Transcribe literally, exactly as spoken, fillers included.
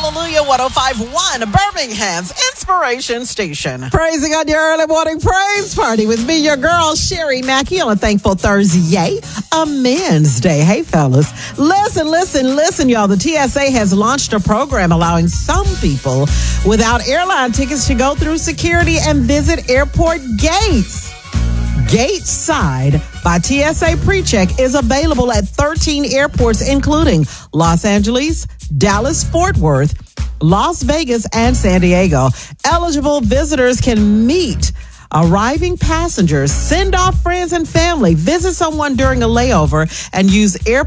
Hallelujah one oh five point one, Birmingham's Inspiration Station. Praising on your early morning praise party with me, your girl, Sherry Mackey, on a thankful Thursday, a men's day. Hey, fellas. Listen, listen, listen, y'all. The T S A has launched a program allowing some people without airline tickets to go through security and visit airport gates. Gateside by T S A PreCheck is available at thirteen airports, including Los Angeles, Dallas, Fort Worth, Las Vegas, and San Diego. Eligible visitors can meet arriving passengers, send off friends and family, visit someone during a layover, and use airport